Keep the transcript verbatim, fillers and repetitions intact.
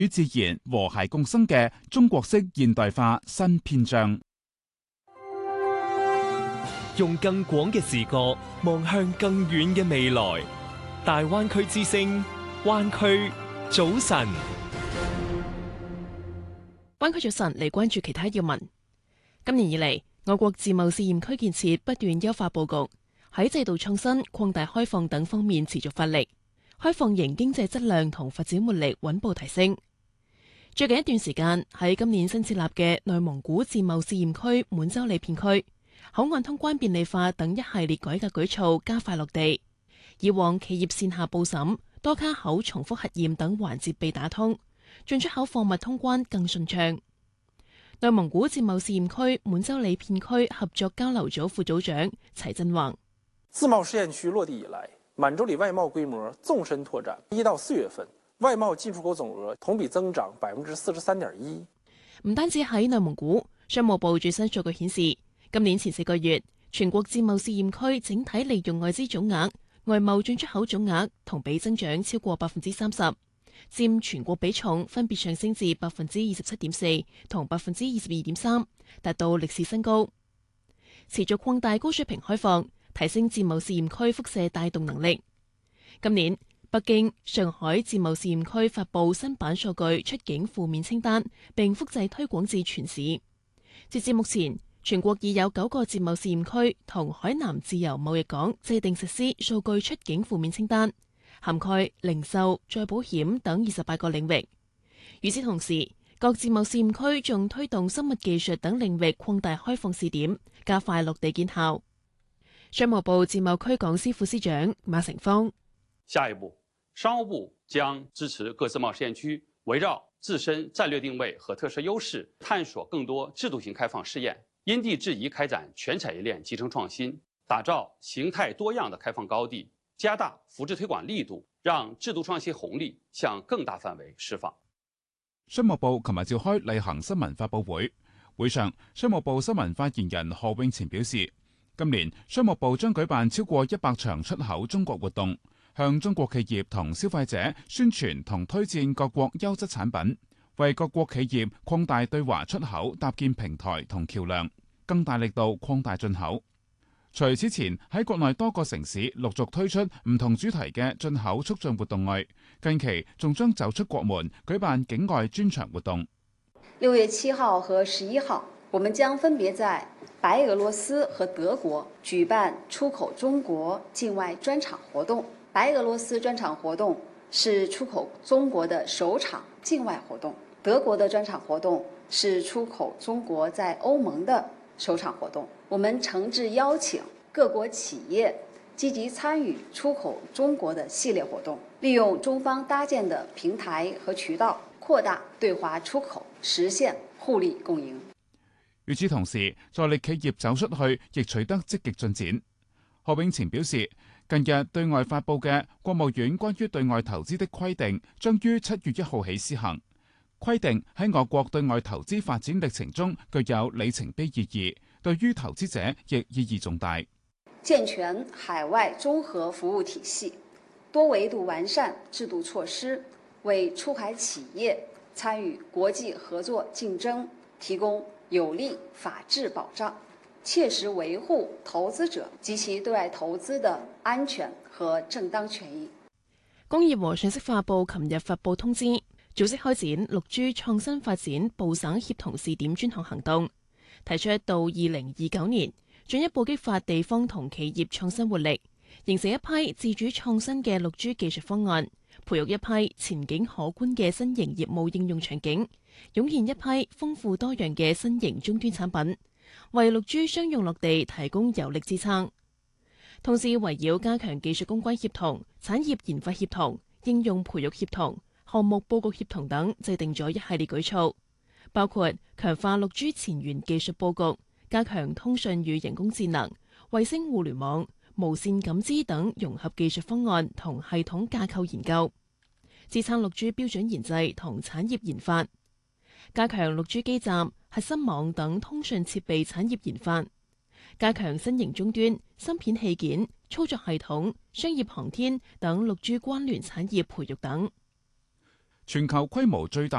與自然和諧共生嘅中國式現代化新篇章。 用更廣嘅視角望向更遠嘅未來。大灣區之聲，灣區早晨。 灣區早晨嚟關注其他要聞。今年以嚟，我國自貿試驗區建設不斷優化佈局，喺制度創新、擴大開放等方面持續發力，開放型經濟質量同發展活力穩步提升。最近一段時間，喺今年新設立嘅內蒙古自貿試驗區滿洲里片區，口岸通關便利化等一系列改革舉措加快落地。以往企業線下報審、多卡口重複核驗等環節被打通，進出口貨物通關更順暢。內蒙古自貿試驗區滿洲里片區合作交流組副組長齊振宏： 自貿試驗區落地以來，滿洲里外貿規模縱深拓展，一到四月份，外貿進出口總額同比增長百分之四十三點一。 唔單止喺內蒙古，商務部最新數據顯示，今年前四個月，全國自貿試驗區整體利用外資總額、外貿進出口總額同比增長超過百分之三十，佔全國比重分別上升至百分之二十七點四同百分之二十二點三，達到歷史新高。持續擴大高水平開放，提升自貿試驗區輻射帶動能力。今年，北京、上海自貿試驗區發布新版數據出境負面清單，並複製推廣至全市。截至目前，全國已有九個自貿試驗區同海南自由貿易港制定實施數據出境負面清單，涵蓋零售、再保險等二十八個領域。與此同時，各自貿試驗區仲推動生物技術等領域擴大開放試點，加快落地見效。商務部自貿區講師副司長馬成芳： 下一步，商務部將支持各自貿試驗區圍繞自身戰略定位和特色優勢，探索更多制度性開放試驗，因地制宜開展全產業鏈集成創新，打造形態多樣的開放高地，加大扶持推廣力度，讓制度創新紅利向更大範圍釋放。 商務部琴日召開例行新聞發佈會，會上商務部新聞發言人賀永前表示，今年商務部將舉辦超過一百場出口中國活動，向中國企業同消費者宣傳同推薦各國優質產品，為各國企業擴大對華出口搭建平台同橋樑，更大力度擴大進口。除此前喺國內多個城市陸續推出唔同主題嘅進口促進活動外，近期仲將走出國門舉辦境外專場活動。 六月七號和十一號，我們將分別在白俄羅斯和德國舉辦出口中國境外專場活動。白俄羅斯專場活動是出口中國的首場境外活動，德國的專場活動是出口中國在歐盟的首場活動。我們誠摯邀請各國企業積極參與出口中國的系列活動，利用中方搭建的平台和渠道，擴大對華出口，實現互利共贏。 與此同時，助力企業走出去亦取得積極進展。賀永前表示，近日對外發佈嘅國務院關於對外投資的規定將於七月一號起施行。規定喺我國對外投資發展歷程中具有里程碑意義，對於投資者亦意義重大。 健全海外綜合服務體系，多維度完善制度措施，為出海企業參與國際合作競爭提供有力法治保障，切實維護投資者及其對外投資的安全和正當權益。 工業和信息化部琴日發布通知，組織開展六 G 創新發展部省協同試點專項行動，提出到二零二九年進一步激發地方同企業創新活力，形成一批自主創新嘅六 G 技術方案，培育一批前景可觀嘅新型業務應用場景，湧現一批豐富多樣嘅新型終端產品，為六 G 商用落地提供有力支撐。同時圍繞加強技術攻關協同、產業研發協同、應用培育協同、項目佈局協同等，制定咗一系列舉措，包括強化六 G 前沿技術佈局，加強通訊與人工智能、衛星互聯網、無線感知等融合技術方案同系統架構研究，支撐六 G 標準研製同產業研發，加強六 G 基站、核心網等通訊設備產業研發，加強新型終端、芯片器件、操作系統、商業航天等六 G 關聯產業培育等。 全球規模最大